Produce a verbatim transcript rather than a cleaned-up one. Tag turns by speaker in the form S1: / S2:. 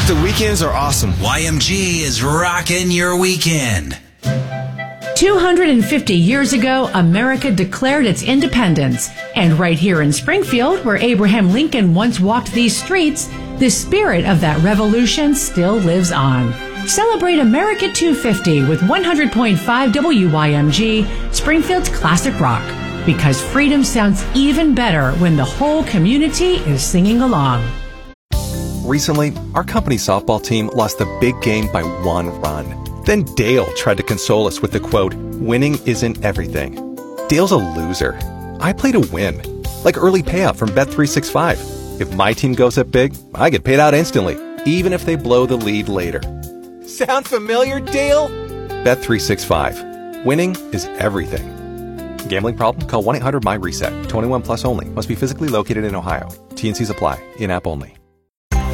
S1: The weekends are awesome.
S2: Y M G is rocking your weekend.
S3: two hundred fifty years ago, America declared its independence. And right here in Springfield, where Abraham Lincoln once walked these streets, the spirit of that revolution still lives on. Celebrate America two fifty with one hundred point five W Y M G, Springfield's classic rock. Because freedom sounds even better when the whole community is singing along.
S4: Recently, our company softball team lost the big game by one run. Then Dale tried to console us with the quote, "Winning isn't everything." Dale's a loser. I play to win. Like early payout from Bet three sixty-five. If my team goes up big, I get paid out instantly, even if they blow the lead later. Sound familiar, Dale? Bet three sixty-five. Winning is everything. Gambling problem? Call one eight hundred M Y RESET. twenty-one plus only. Must be physically located in Ohio. T and Cs apply. In-app only.